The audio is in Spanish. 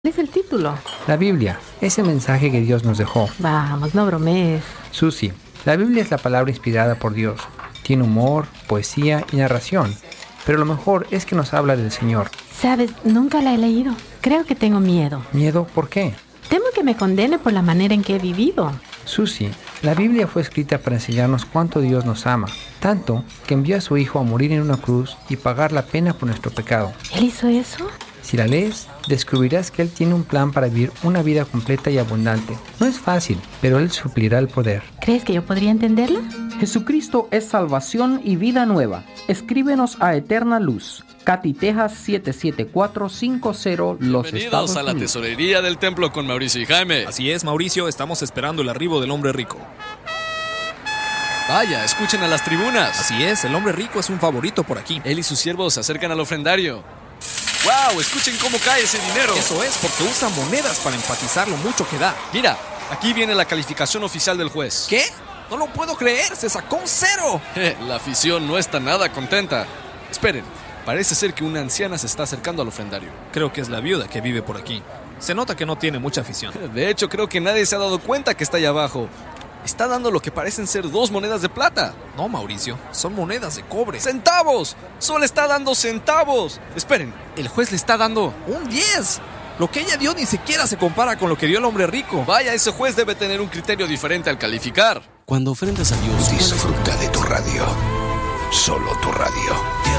¿Cuál es el título? La Biblia, ese mensaje que Dios nos dejó. Vamos, no bromees. Susi, la Biblia es la palabra inspirada por Dios. Tiene humor, poesía y narración. Pero lo mejor es que nos habla del Señor. Sabes, nunca la he leído. Creo que tengo miedo. ¿Miedo? ¿Por qué? Temo que me condene por la manera en que he vivido. Susi, la Biblia fue escrita para enseñarnos cuánto Dios nos ama. Tanto que envió a su Hijo a morir en una cruz y pagar la pena por nuestro pecado. ¿Él hizo eso? Si la lees, descubrirás que Él tiene un plan para vivir una vida completa y abundante. No es fácil, pero Él suplirá el poder. ¿Crees que yo podría entenderla? Jesucristo es salvación y vida nueva. Escríbenos a Eterna Luz, Katy, Texas 77450, Los Bienvenidos Estados a la Unidos. tesorería del templo con Mauricio y Jaime. Así es, Mauricio, estamos esperando el arribo del hombre rico. Vaya, escuchen a las tribunas. Así es, el hombre rico es un favorito por aquí. Él y sus siervos se acercan al ofrendario. ¡Wow! Escuchen cómo cae ese dinero. Eso es, porque usa monedas para enfatizar lo mucho que da. Mira, aquí viene la calificación oficial del juez. ¿Qué? No lo puedo creer, se sacó un 0. La afición no está nada contenta. Esperen, parece ser que una anciana se está acercando al ofrendario. Creo que es la viuda que vive por aquí. Se nota que no tiene mucha afición. De hecho, creo que nadie se ha dado cuenta que está allá abajo. Está dando lo que parecen ser 2 monedas de plata. No, Mauricio, son monedas de cobre. ¡Centavos! ¡Solo está dando centavos! Esperen, El juez le está dando un 10. Lo que ella dio ni siquiera se compara con lo que dio el hombre rico. vaya, ese juez debe tener un criterio diferente al calificar. Cuando ofrendas a Dios, disfruta de tu radio. Solo tu radio.